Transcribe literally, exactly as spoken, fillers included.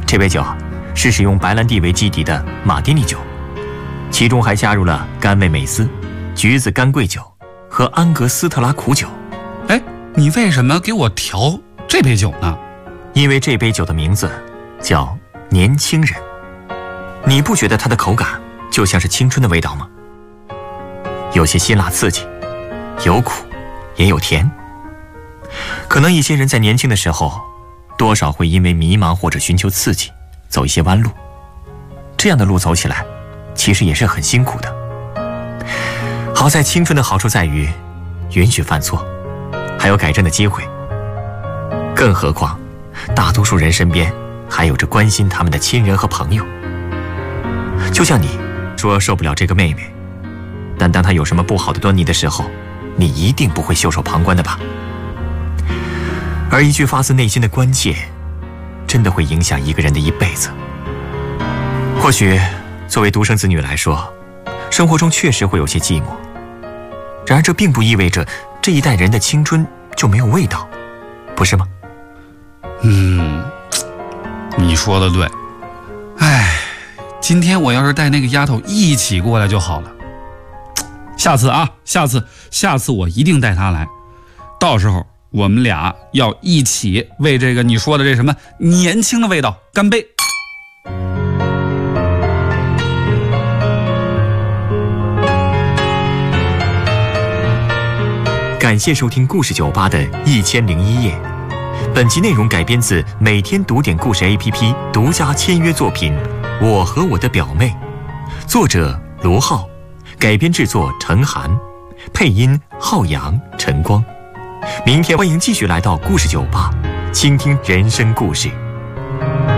这杯酒是使用白兰地为基底的马丁尼酒，其中还加入了甘味美思、橘子干桂酒和安格斯特拉苦酒。 哎，你为什么给我调这杯酒呢？ 因为这杯酒的名字叫年轻人。你不觉得它的口感就像是青春的味道吗？有些辛辣刺激，有苦也有甜。可能一些人在年轻的时候多少会因为迷茫或者寻求刺激走一些弯路，这样的路走起来其实也是很辛苦的。好在青春的好处在于允许犯错，还有改正的机会。更何况大多数人身边还有着关心他们的亲人和朋友。就像你说受不了这个妹妹，但当她有什么不好的端倪的时候，你一定不会袖手旁观的吧？而一句发自内心的关切，真的会影响一个人的一辈子。或许作为独生子女来说，生活中确实会有些寂寞，然而这并不意味着这一代人的青春就没有味道，不是吗？ 嗯，你说的对。哎，今天我要是带那个丫头一起过来就好了。下次啊，下次，下次我一定带她来。到时候我们俩要一起为这个你说的这什么年轻的味道干杯。 感谢收听故事酒吧的一千零一夜。本集内容改编自每天读点故事 A P P 独家签约作品《我和我的表妹》，作者罗浩，改编制作陈涵，配音浩洋、陈光。明天欢迎继续来到故事酒吧，倾听人生故事。